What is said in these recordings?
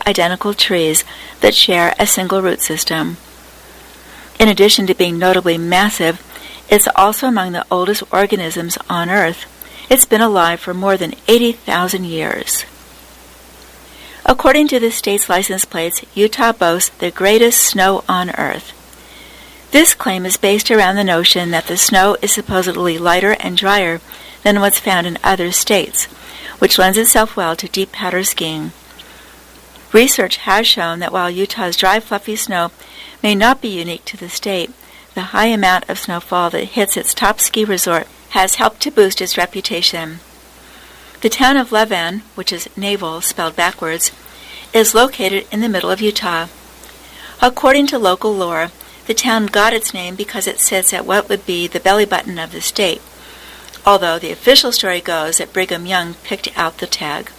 identical trees that share a single root system. In addition to being notably massive, it's also among the oldest organisms on Earth. It's been alive for more than 80,000 years. According to the state's license plates, Utah boasts the greatest snow on Earth. This claim is based around the notion that the snow is supposedly lighter and drier than what's found in other states, which lends itself well to deep powder skiing. Research has shown that while Utah's dry, fluffy snow may not be unique to the state, the high amount of snowfall that hits its top ski resort has helped to boost its reputation. The town of Levan, which is navel spelled backwards, is located in the middle of Utah. According to local lore, the town got its name because it sits at what would be the belly button of the state, although the official story goes that Brigham Young picked out the tag.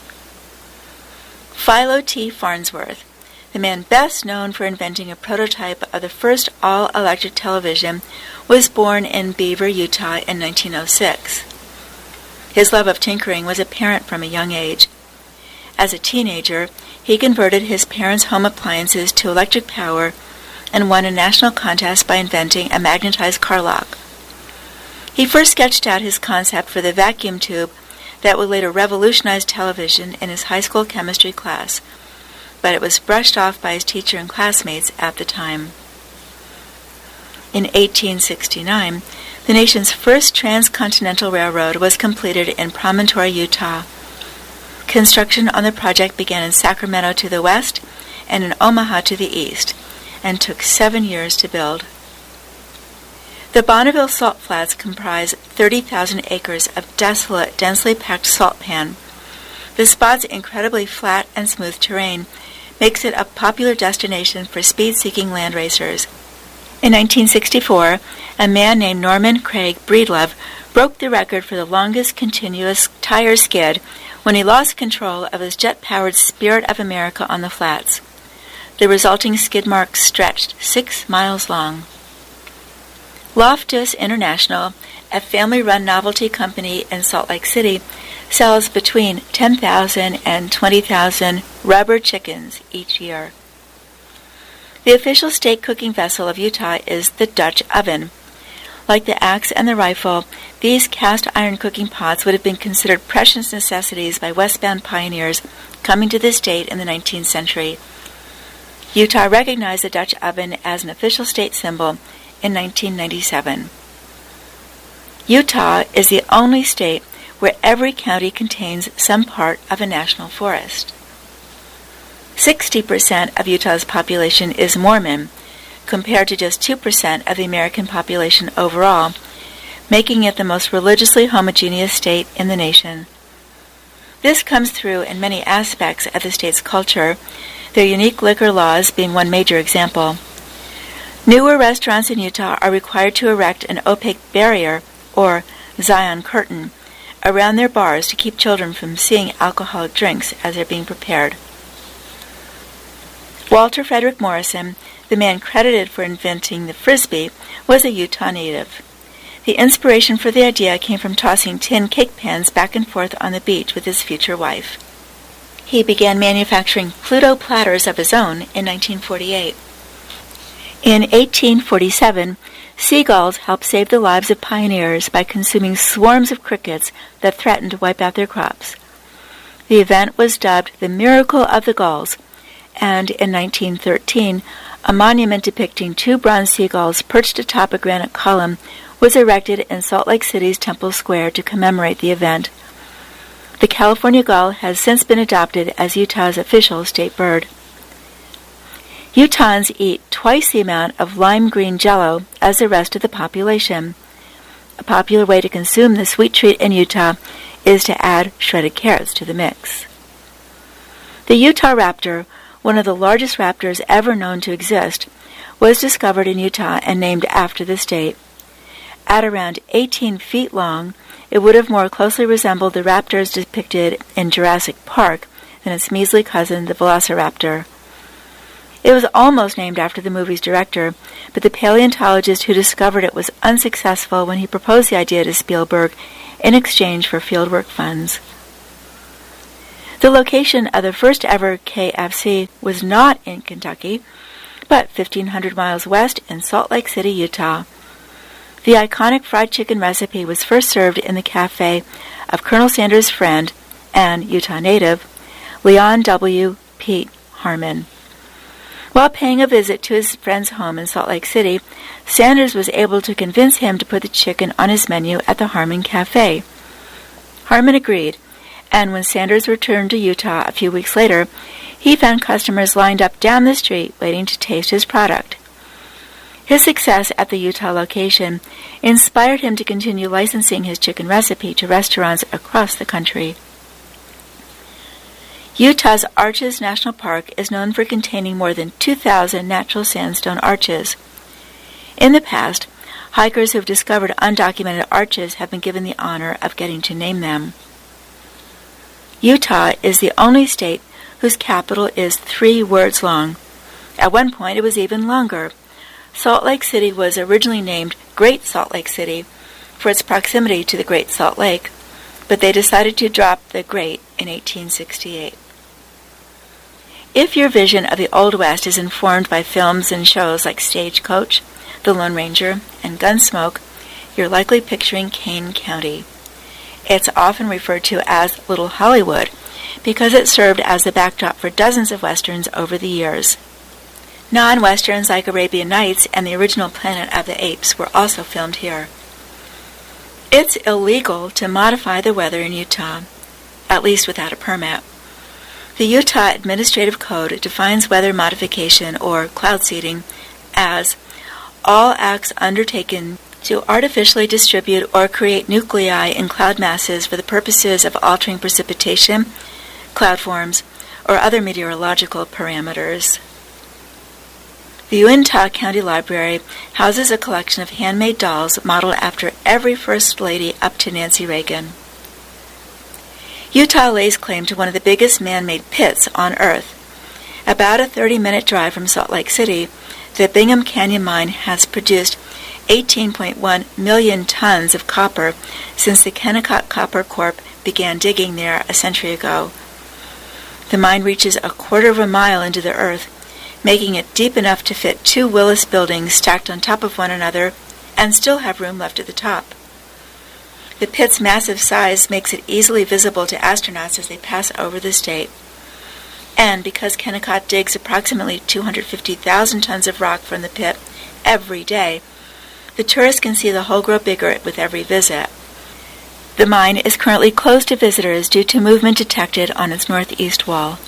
Philo T. Farnsworth, the man best known for inventing a prototype of the first all-electric television, was born in Beaver, Utah in 1906. His love of tinkering was apparent from a young age. As a teenager, he converted his parents' home appliances to electric power and won a national contest by inventing a magnetized car lock. He first sketched out his concept for the vacuum tube that would later revolutionize television in his high school chemistry class, but it was brushed off by his teacher and classmates at the time. In 1869, the nation's first transcontinental railroad was completed in Promontory, Utah. Construction on the project began in Sacramento to the west and in Omaha to the east, and took 7 years to build. The Bonneville Salt Flats comprise 30,000 acres of desolate, densely packed salt pan. The spot's incredibly flat and smooth terrain makes it a popular destination for speed-seeking land racers. In 1964, a man named Norman Craig Breedlove broke the record for the longest continuous tire skid when he lost control of his jet-powered Spirit of America on the flats. The resulting skid mark stretched 6 miles long. Loftus International, a family-run novelty company in Salt Lake City, sells between 10,000 and 20,000 rubber chickens each year. The official state cooking vessel of Utah is the Dutch oven. Like the axe and the rifle, these cast-iron cooking pots would have been considered precious necessities by westbound pioneers coming to the state in the 19th century. Utah recognized the Dutch oven as an official state symbol in 1997. Utah is the only state where every county contains some part of a national forest. 60% of Utah's population is Mormon, compared to just 2% of the American population overall, making it the most religiously homogeneous state in the nation. This comes through in many aspects of the state's culture, their unique liquor laws being one major example. Newer restaurants in Utah are required to erect an opaque barrier, or Zion curtain, around their bars to keep children from seeing alcoholic drinks as they're being prepared. Walter Frederick Morrison, the man credited for inventing the Frisbee, was a Utah native. The inspiration for the idea came from tossing tin cake pans back and forth on the beach with his future wife. He began manufacturing Pluto platters of his own in 1948. In 1847, seagulls helped save the lives of pioneers by consuming swarms of crickets that threatened to wipe out their crops. The event was dubbed the Miracle of the Gulls, and in 1913, a monument depicting 2 bronze seagulls perched atop a granite column was erected in Salt Lake City's Temple Square to commemorate the event. The California gull has since been adopted as Utah's official state bird. Utahns eat twice the amount of lime green jello as the rest of the population. A popular way to consume the sweet treat in Utah is to add shredded carrots to the mix. The Utah raptor, one of the largest raptors ever known to exist, was discovered in Utah and named after the state. At around 18 feet long, it would have more closely resembled the raptors depicted in Jurassic Park than its measly cousin, the velociraptor. It was almost named after the movie's director, but the paleontologist who discovered it was unsuccessful when he proposed the idea to Spielberg in exchange for fieldwork funds. The location of the first ever KFC was not in Kentucky, but 1,500 miles west in Salt Lake City, Utah. The iconic fried chicken recipe was first served in the cafe of Colonel Sanders' friend and Utah native, Leon W. Pete Harmon. While paying a visit to his friend's home in Salt Lake City, Sanders was able to convince him to put the chicken on his menu at the Harmon Cafe. Harmon agreed, and when Sanders returned to Utah a few weeks later, he found customers lined up down the street waiting to taste his product. His success at the Utah location inspired him to continue licensing his chicken recipe to restaurants across the country. Utah's Arches National Park is known for containing more than 2,000 natural sandstone arches. In the past, hikers who have discovered undocumented arches have been given the honor of getting to name them. Utah is the only state whose capital is 3 words long. At one point, it was even longer. Salt Lake City was originally named Great Salt Lake City for its proximity to the Great Salt Lake, but they decided to drop the Great in 1868. If your vision of the Old West is informed by films and shows like Stagecoach, The Lone Ranger, and Gunsmoke, you're likely picturing Kane County. It's often referred to as Little Hollywood because it served as the backdrop for dozens of westerns over the years. Non-westerns like Arabian Nights and the original Planet of the Apes were also filmed here. It's illegal to modify the weather in Utah, at least without a permit. The Utah Administrative Code defines weather modification, or cloud seeding, as all acts undertaken to artificially distribute or create nuclei in cloud masses for the purposes of altering precipitation, cloud forms, or other meteorological parameters. The Uintah County Library houses a collection of handmade dolls modeled after every First Lady up to Nancy Reagan. Utah lays claim to one of the biggest man-made pits on Earth. About a 30-minute drive from Salt Lake City, the Bingham Canyon Mine has produced 18.1 million tons of copper since the Kennecott Copper Corp began digging there a century ago. The mine reaches a quarter of a mile into the earth, making it deep enough to fit 2 Willis buildings stacked on top of one another and still have room left at the top. The pit's massive size makes it easily visible to astronauts as they pass over the state. And because Kennecott digs approximately 250,000 tons of rock from the pit every day, the tourists can see the hole grow bigger with every visit. The mine is currently closed to visitors due to movement detected on its northeast wall.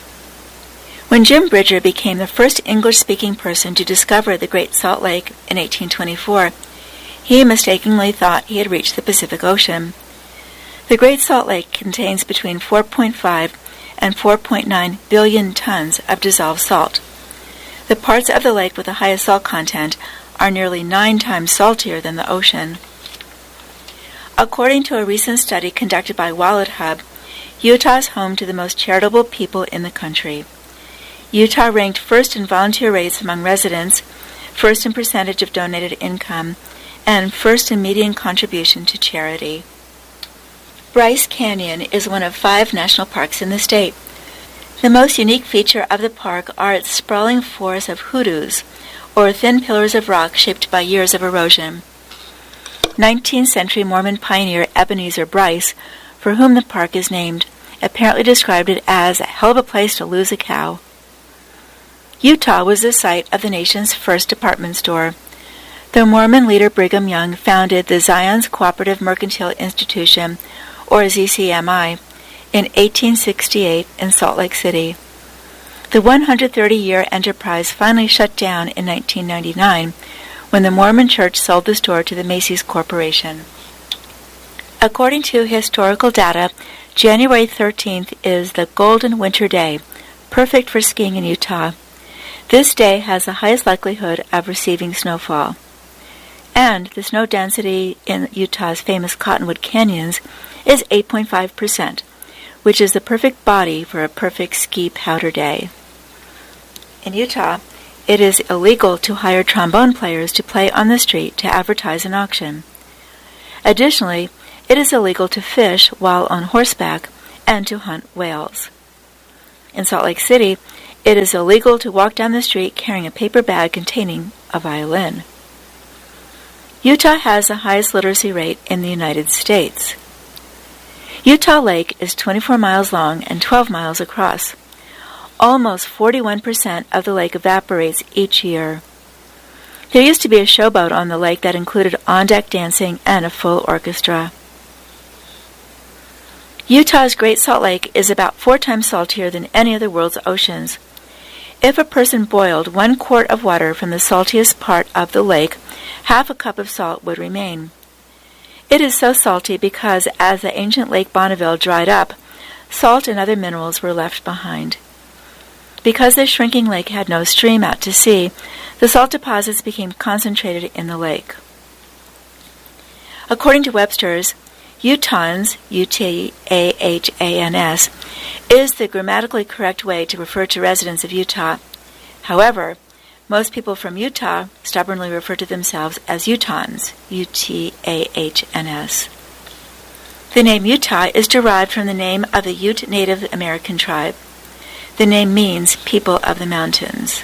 When Jim Bridger became the first English-speaking person to discover the Great Salt Lake in 1824, he mistakenly thought he had reached the Pacific Ocean. The Great Salt Lake contains between 4.5 and 4.9 billion tons of dissolved salt. The parts of the lake with the highest salt content are nearly 9 times saltier than the ocean. According to a recent study conducted by WalletHub, Utah is home to the most charitable people in the country. Utah ranked first in volunteer rates among residents, first in percentage of donated income, and first in median contribution to charity. Bryce Canyon is one of 5 national parks in the state. The most unique feature of the park are its sprawling forests of hoodoos, or thin pillars of rock shaped by years of erosion. 19th century Mormon pioneer Ebenezer Bryce, for whom the park is named, apparently described it as a hell of a place to lose a cow. Utah was the site of the nation's first department store. The Mormon leader Brigham Young founded the Zion's Cooperative Mercantile Institution, or ZCMI, in 1868 in Salt Lake City. The 130-year enterprise finally shut down in 1999 when the Mormon Church sold the store to the Macy's Corporation. According to historical data, January 13th is the Golden Winter Day, perfect for skiing in Utah. This day has the highest likelihood of receiving snowfall. And the snow density in Utah's famous Cottonwood Canyons is 8.5%, which is the perfect body for a perfect ski powder day. In Utah, it is illegal to hire trombone players to play on the street to advertise an auction. Additionally, it is illegal to fish while on horseback and to hunt whales. In Salt Lake City, it is illegal to walk down the street carrying a paper bag containing a violin. Utah has the highest literacy rate in the United States. Utah Lake is 24 miles long and 12 miles across. Almost 41% of the lake evaporates each year. There used to be a showboat on the lake that included on-deck dancing and a full orchestra. Utah's Great Salt Lake is about 4 times saltier than any of the world's oceans. If a person boiled 1 quart of water from the saltiest part of the lake, half a cup of salt would remain. It is so salty because as the ancient Lake Bonneville dried up, salt and other minerals were left behind. Because the shrinking lake had no stream out to sea, the salt deposits became concentrated in the lake. According to Webster's, Utahns, U-T-A-H-A-N-S, is the grammatically correct way to refer to residents of Utah. However, most people from Utah stubbornly refer to themselves as Utahns, U-T-A-H-N-S. The name Utah is derived from the name of the Ute Native American tribe. The name means people of the mountains.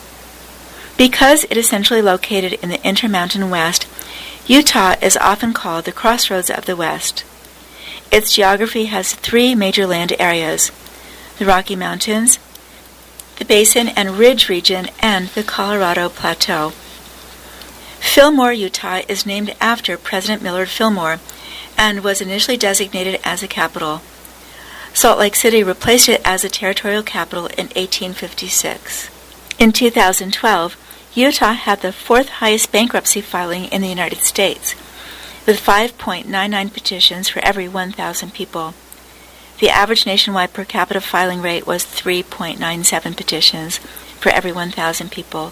Because it is centrally located in the Intermountain West, Utah is often called the Crossroads of the West. Its geography has 3 major land areas: the Rocky Mountains, the Basin and Ridge region, and the Colorado Plateau. Fillmore, Utah is named after President Millard Fillmore and was initially designated as a capital. Salt Lake City replaced it as a territorial capital in 1856. In 2012, Utah had the 4th highest bankruptcy filing in the United States, with 5.99 petitions for every 1,000 people. The average nationwide per capita filing rate was 3.97 petitions for every 1,000 people.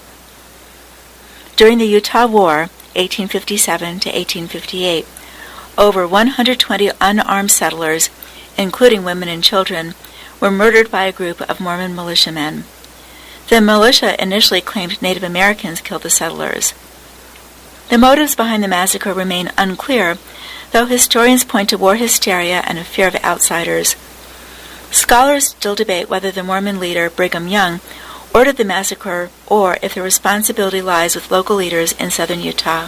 During the Utah War, 1857 to 1858, over 120 unarmed settlers, including women and children, were murdered by a group of Mormon militiamen. The militia initially claimed Native Americans killed the settlers. The motives behind the massacre remain unclear, though historians point to war hysteria and a fear of outsiders. Scholars still debate whether the Mormon leader, Brigham Young, ordered the massacre or if the responsibility lies with local leaders in southern Utah.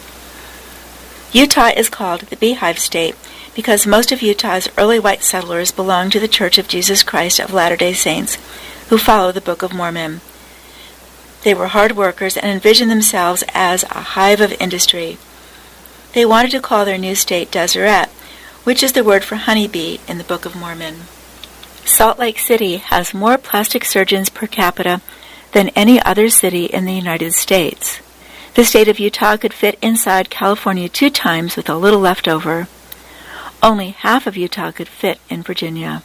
Utah is called the Beehive State because most of Utah's early white settlers belonged to the Church of Jesus Christ of Latter-day Saints, who follow the Book of Mormon. They were hard workers and envisioned themselves as a hive of industry. They wanted to call their new state Deseret, which is the word for honeybee in the Book of Mormon. Salt Lake City has more plastic surgeons per capita than any other city in the United States. The state of Utah could fit inside California 2 times with a little left over. Only half of Utah could fit in Virginia.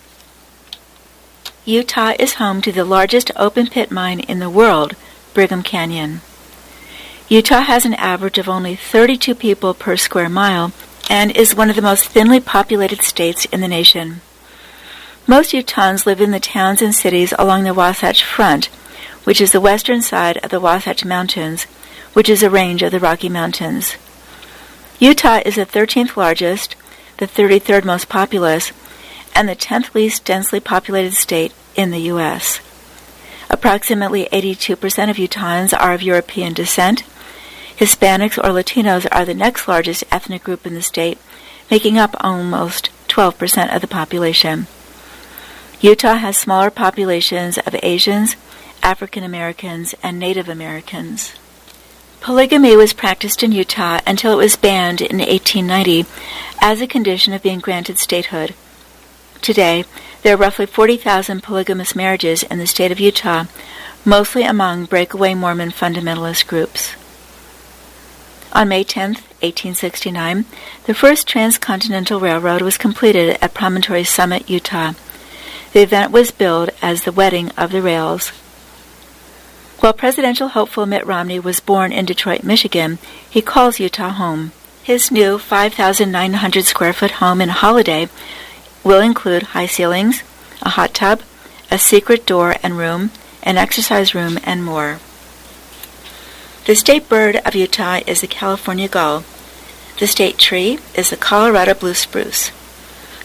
Utah is home to the largest open-pit mine in the world, Brigham Canyon. Utah has an average of only 32 people per square mile and is one of the most thinly populated states in the nation. Most Utahns live in the towns and cities along the Wasatch Front, which is the western side of the Wasatch Mountains, which is a range of the Rocky Mountains. Utah is the 13th largest, the 33rd most populous, and the 10th least densely populated state in the U.S. Approximately 82% of Utahns are of European descent. Hispanics or Latinos are the next largest ethnic group in the state, making up almost 12% of the population. Utah has smaller populations of Asians, African Americans, and Native Americans. Polygamy was practiced in Utah until it was banned in 1890 as a condition of being granted statehood. Today, there are roughly 40,000 polygamous marriages in the state of Utah, mostly among breakaway Mormon fundamentalist groups. On May 10, 1869, the first transcontinental railroad was completed at Promontory Summit, Utah. The event was billed as the Wedding of the Rails. While presidential hopeful Mitt Romney was born in Detroit, Michigan, he calls Utah home. His new 5,900 square foot home in Holiday will include high ceilings, a hot tub, a secret door and room, an exercise room, and more. The state bird of Utah is the California gull. The state tree is the Colorado blue spruce.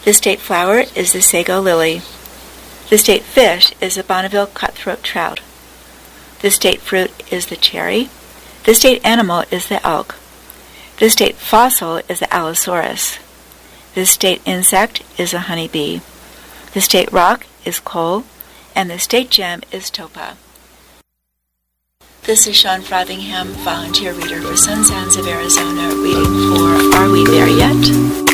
The state flower is the sago lily. The state fish is the Bonneville cutthroat trout. The state fruit is the cherry. The state animal is the elk. The state fossil is the Allosaurus. The state insect is a honeybee. The state rock is coal, and the state gem is topa. This is Sean Frothingham, volunteer reader for Sun Sounds of Arizona, reading for Are We There Yet?